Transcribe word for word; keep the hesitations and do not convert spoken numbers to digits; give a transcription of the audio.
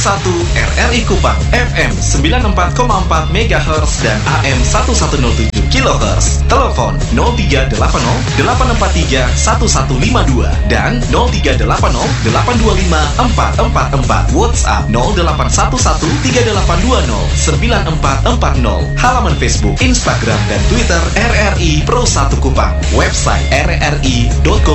satu R R I Kupang F M sembilan puluh empat koma empat megahertz dan A M seribu seratus tujuh kilohertz. Telepon nol tiga delapan nol delapan empat tiga satu satu lima dua dan nol tiga delapan nol delapan dua lima empat empat empat. WhatsApp nol delapan satu satu tiga delapan dua nol sembilan empat empat nol. Halaman Facebook, Instagram dan Twitter R R I Pro satu Kupang. Website r r i dot com